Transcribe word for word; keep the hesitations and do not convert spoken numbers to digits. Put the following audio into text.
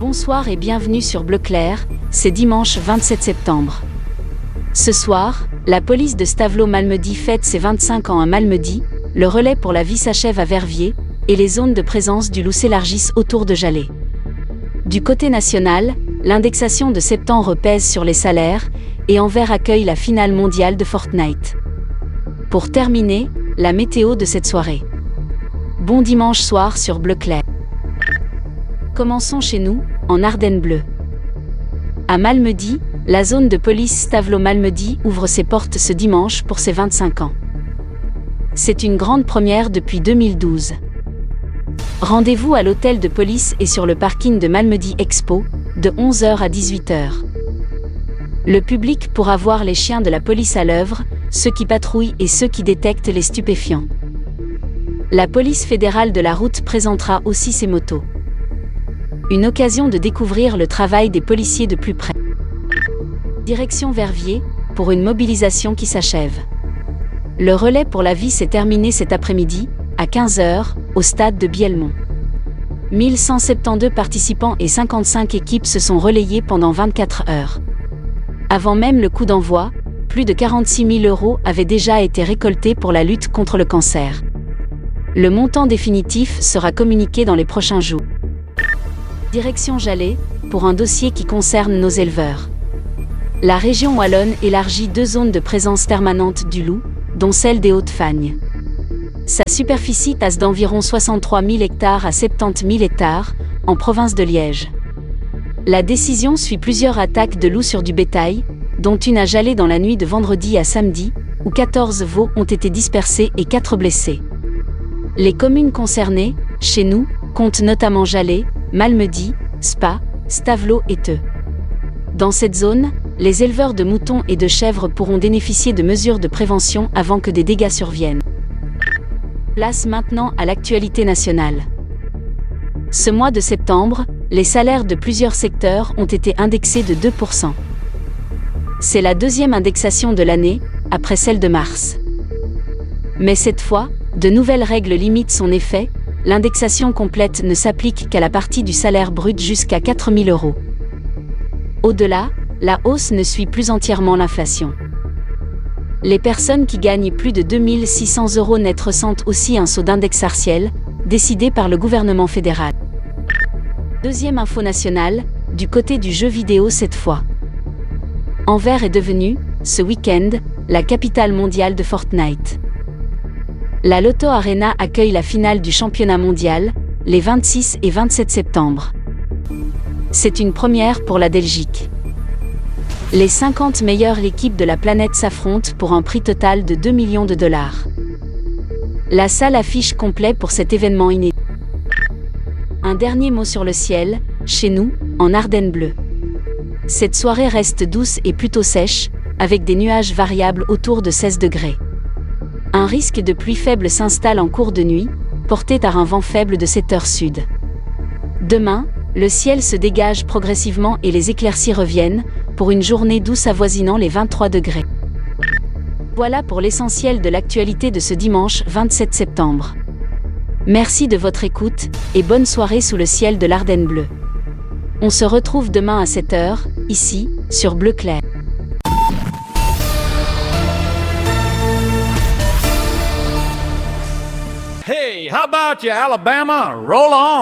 Bonsoir et bienvenue sur Bleu Clair, c'est dimanche vingt-sept septembre. Ce soir, la police de Stavelot-Malmedy fête ses vingt-cinq ans à Malmedy, le relais pour la vie s'achève à Verviers, et les zones de présence du loup s'élargissent autour de Jallet. Du côté national, l'indexation de septembre pèse sur les salaires, et Anvers accueille la finale mondiale de Fortnite. Pour terminer, la météo de cette soirée. Bon dimanche soir sur Bleu Clair. Commençons chez nous, en Ardennes bleues. À Malmedy, la zone de police Stavelot-Malmedy ouvre ses portes ce dimanche pour ses vingt-cinq ans. C'est une grande première depuis deux mille douze. Rendez-vous à l'hôtel de police et sur le parking de Malmedy Expo, de onze heures à dix-huit heures. Le public pourra voir les chiens de la police à l'œuvre, ceux qui patrouillent et ceux qui détectent les stupéfiants. La police fédérale de la route présentera aussi ses motos. Une occasion de découvrir le travail des policiers de plus près. Direction Verviers, pour une mobilisation qui s'achève. Le relais pour la vie s'est terminé cet après-midi, à quinze heures, au stade de Bielmont. mille cent soixante-douze participants et cinquante-cinq équipes se sont relayées pendant vingt-quatre heures. Avant même le coup d'envoi, plus de quarante-six mille euros avaient déjà été récoltés pour la lutte contre le cancer. Le montant définitif sera communiqué dans les prochains jours. Direction Jallet, pour un dossier qui concerne nos éleveurs. La région wallonne élargit deux zones de présence permanente du loup, dont celle des Hautes-Fagnes. Sa superficie passe d'environ soixante-trois mille hectares à soixante-dix mille hectares, en province de Liège. La décision suit plusieurs attaques de loups sur du bétail, dont une à Jallet dans la nuit de vendredi à samedi, où quatorze veaux ont été dispersés et quatre blessés. Les communes concernées, chez nous, comptent notamment Jallet, Malmedy, Spa, Stavelot et Theux. Dans cette zone, les éleveurs de moutons et de chèvres pourront bénéficier de mesures de prévention avant que des dégâts surviennent. Place maintenant à l'actualité nationale. Ce mois de septembre, les salaires de plusieurs secteurs ont été indexés de deux pour cent. C'est la deuxième indexation de l'année, après celle de mars. Mais cette fois, de nouvelles règles limitent son effet. L'indexation complète ne s'applique qu'à la partie du salaire brut jusqu'à quatre mille euros. Au-delà, la hausse ne suit plus entièrement l'inflation. Les personnes qui gagnent plus de deux mille six cents euros net ressentent aussi un saut d'index partiel, décidé par le gouvernement fédéral. Deuxième info nationale, du côté du jeu vidéo cette fois. Anvers est devenue, ce week-end, la capitale mondiale de Fortnite. La Loto Arena accueille la finale du championnat mondial, les vingt-six et vingt-sept septembre. C'est une première pour la Belgique. Les cinquante meilleures équipes de la planète s'affrontent pour un prix total de deux millions de dollars. La salle affiche complet pour cet événement inédit. Un dernier mot sur le ciel, chez nous, en Ardennes bleues. Cette soirée reste douce et plutôt sèche, avec des nuages variables autour de seize degrés. Un risque de pluie faible s'installe en cours de nuit, porté par un vent faible de sept heures sud. Demain, le ciel se dégage progressivement et les éclaircies reviennent, pour une journée douce avoisinant les vingt-trois degrés. Voilà pour l'essentiel de l'actualité de ce dimanche vingt-sept septembre. Merci de votre écoute, et bonne soirée sous le ciel de l'Ardenne bleue. On se retrouve demain à sept heures, ici, sur Bleu Clair. Hey, how about you, Alabama? Roll on!